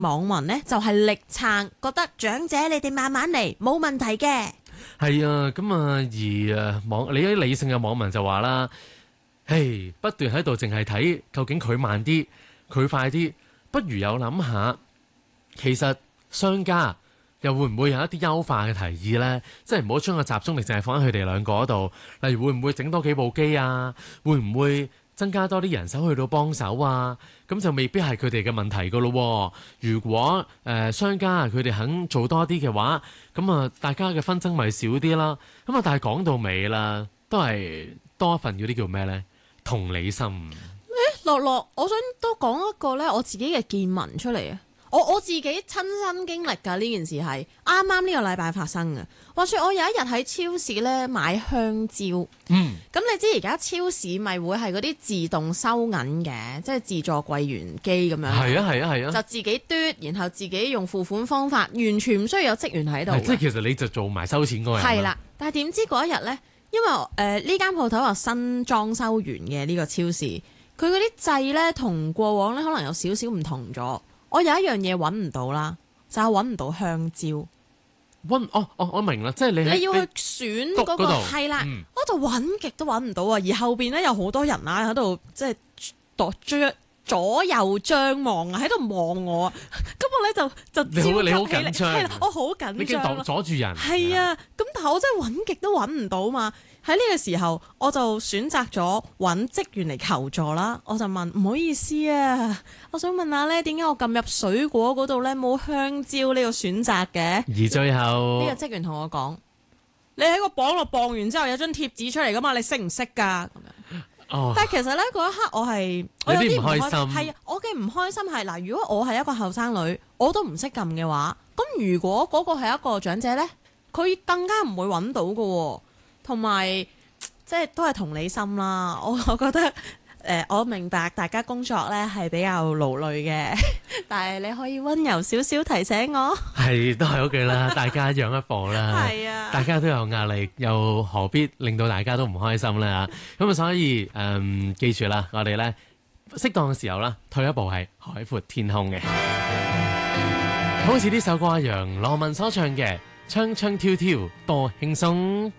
網民呢就係力撐，覺得長者你哋慢慢嚟冇問題嘅。 係啊，咁啊而你啲理性嘅網民就話啦，嘿，不斷喺度淨係睇究竟佢慢啲，佢快啲，不如有諗下，其實商家又會唔會有一啲優化嘅提議呢？即係唔好將個集中力淨係放喺佢哋兩個嗰度，例如會唔會整多幾部機啊？會唔會增加多啲人手去到幫手啊？咁就未必係佢哋嘅問題噶咯。如果商家佢哋肯做多啲嘅話，咁啊大家嘅紛爭咪少啲啦。咁啊但係講到尾啦，都係多一份嗰啲叫咩呢？同理心。 樂樂，我想都講一個呢我自己嘅見聞出嚟啊！我自己親身經歷㗎，呢件事係啱啱呢個禮拜發生嘅。話說我有一日喺超市咧買香蕉，咁你知而家超市咪會係嗰啲自動收銀嘅，即係自助櫃員機咁樣。係啊，就自己嘟，然後自己用付款方法，完全唔需要有職員喺度。 即係其實你就做埋收錢嗰個人。 係啦，但係點知嗰一日呢，因為呢間鋪頭話新裝修完嘅呢個超市，佢嗰啲掣呢同過往呢可能有少少唔同咗。我有一樣嘢揾唔到啦，就係揾唔到香蕉。 我明啦，即係你要去選嗰個係啦，我就揾極都揾唔到啊！而後邊咧有好多人啊喺度，即係左右張望啊，喺度望我啊！咁我咧就你好緊張， 係啦，我好緊張， 你驚阻住人。 係啊，咁但係我真係揾極都揾唔到嘛。喺呢個時候，我就選擇咗揾職員嚟求助啦。我就問，唔好意思啊，我想問下咧，點解我撳入水果嗰度咧冇香蕉呢個選擇嘅？ 而最後呢個職員同我講，你喺個磅度磅完之後有張貼紙出嚟噶嘛？你識唔識噶？咁樣。但係其實咧嗰一刻我有啲唔開心。係我嘅唔開心係嗱，如果我係一個後生女，我都唔識撳嘅話，咁如果嗰個係一個長者咧，佢更加唔會揾到㗎。同埋即係都係同理心啦，我覺得我明白大家工作咧係比較勞累嘅，但係你可以溫柔少少提醒我。係都係嗰句啦，大家讓一步啦。係啊，大家都有壓力，又何必令到大家都唔開心咧嚇？咁啊，所以記住啦，我哋咧適當嘅時候啦，退一步係海闊天空嘅。好似呢首歌一樣，羅文所唱嘅《唱跳跳多輕鬆》。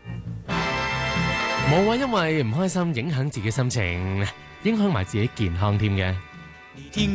冇話因為唔開心影響自己心情，影響埋自己健康添嘅。